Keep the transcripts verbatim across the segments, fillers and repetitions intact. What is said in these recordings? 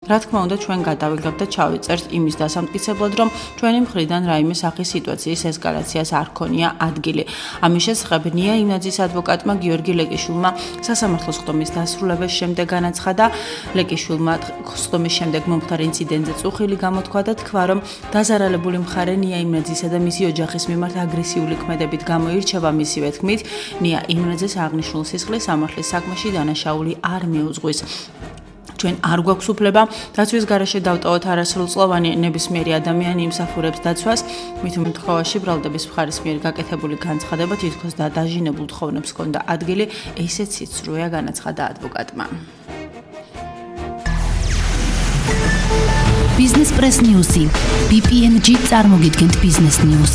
რა თქმა უნდა ჩვენ გადავიღებთ და ჩავიწერთ იმის დასამტკიცებლად, რომ ჩვენი მხრიდან რაიმე სახის სიტუაციის ესკალაციას არ ქონია ადგილი. ამის შესახებ ნია იმნაძის ადვოკატმა გიორგი ლეკიშვილმა სასამართლოს ხდომის დასრულების შემდეგ განაცხადა. ლეკიშვილმა ხდომის შემდეგ მომხდარ ინციდენტზე წუხილი გამოთქვა და თქვა, რომ დაზარალებული მხარე ნია იმნაძისა და მისი ოჯახის მიმართ აგრესიული ქმედებით გამოირჩევა. მისივე თქმით, ნია იმნაძეს აღნიშნულ სისხლის სამართლის საქმეში დანაშაული არ მიუძღვის. ჩვენ არ გვაქვს უფლება დაცვის გარეშე დავტოვოთ არასრულწლოვანი ნებისმიერი ადამიანი იმსახურებს დაცვას, მით უმეტყველში ბრალდების მხარის მიერ გაკეთებული განცხადება თითქოს დადაჟინებულ თხოვნებს ჰქონდა ადგილი, ესეც იცრუია, განაცხადა ადვოკატმა. Business Press News-ი ბი პი ენ ჯი წარმოგიდგენთ Business News.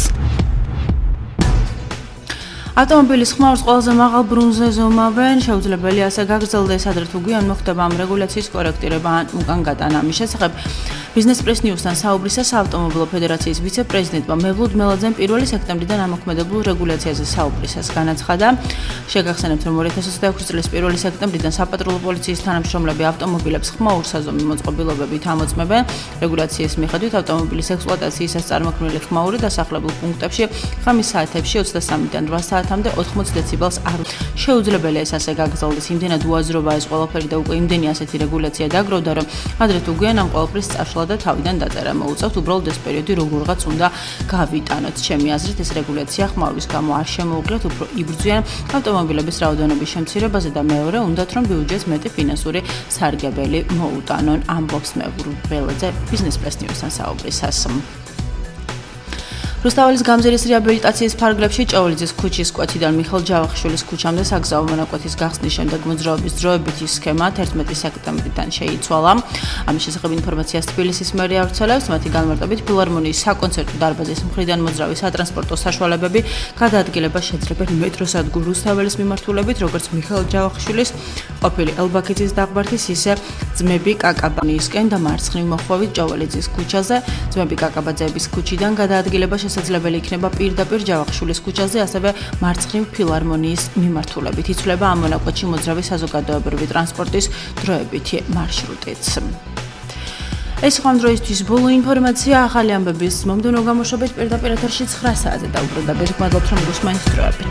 ავტომობილის ხმაურს ყველაზე მაღალ ბრუნზე ზომავენ, შეუძლებელია ასე გაგრძელდეს, ადრე თუ გვიან მოხდება ამ რეგულაციის კორექტირება ან უკან გატანა. ამის შესახებ Business Press News-თან საუბრისას ავტომობილო ფედერაციის ვიცე-პრეზიდენტმა მევლუდ მელაძემ პირველი სექტემბრიდან ამოქმედებულ რეგულაციაზე საუბრისას განაცხადა. შეგახსენებთ, რომ ორი ათას ოცდაექვსი წლის პირველი სექტემბრიდან საპატრულო პოლიციის თანამშრომლები ავტომობილებს ხმაურსაზომი მოწყობილობებით ამოწმებენ. რეგულაციის მიხედვით ავტომობილის ექსპლუატაციისას წარმოქმნილი ხმაური დასახლებულ პუნქტებში ხამის საათებში ოცდასამიდან რვა საათამდე ოთხმოცი დეციბელს არ შეუძლებელია ეს ასე გაგრძელდეს. იმდენად უაზრობა ეს ყველაფერი და უკვე იმდენი ასეთი რეგულაცია დაგროვდა, რომ ადრე თუ გვიან ამ ყველაფრის წაშლა და თავიდან დაწერა მოუწევთ, უბრალოდ ეს პერიოდი როგორღაც უნდა გავიტანოთ. ჩემი აზრით ეს რეგულაცია ხმაურის გამო არ შემოუღლიათ, უფრო იბრძვიან ავტომობილების რაოდენობის შემცირებაზე და მეორე უნდათ რომ ბიუჯეტს მეტი ფინანსური სარგებელი მოუტანონ. ამბობს მევლუდ მელაძე Business Press News-თან საუბრისას. რუსთაველის გამზირის რეაბილიტაციის ფარგლებში ჭაულიძის ქუჩის კვეთიდან მიხეილ ჯავახიშვილის ქუჩამდე საგზაო მონაკვეთის გახსნის შემდეგ მოძრაობის დროებითი სქემა თერთმეტი სექტემბრიდან შეიცვალა. ამის შესახებ ინფორმაციას თბილისის მერია ავრცელებს, მათი განმარტებით ფილარმონიის საკონცერტო დარბაზის მხრიდან მოძრავი სატრანსპორტო საშუალებები გადაადგილება შეძლებენ მეტროსადგურ რუსთაველის მიმართულებით, როგორც მიხეილ ჯავახიშვილის ყოფილი ელბაქეთის დაღბართის, ისე ძმები კაკაბანიისკენ და მარცხნივ მოხვევით ჭაულიძის ქუჩაზე. ძმები კაკაბაძეების ქუჩიდან გადაადგილება შესაძლებელი იქნება პირდაპირ ჯავახიშვილის ქუჩაზე, ასევე მარცხნივ ფილარმონიის მიმართულებით. იცვლება ამ მონაკვეთში მოძრავი საზოგადოებრივი ტრანსპორტის დროებითი მარშრუტიც. ეს ხომ დროისთვის ბოლო ინფორმაცია, ახალი ამბების მომდევნო გამოშვებით პირდაპირ ეთერში ცხრა საათზე დაუბრუნდებით. მადლობთ რომ გუსმენთ დროებით.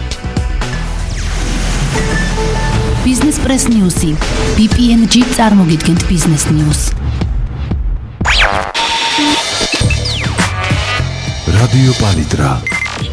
Business Press News-ი ბი პი ენ ჯი წარმოგიდგენთ Business News. Radio Palitra.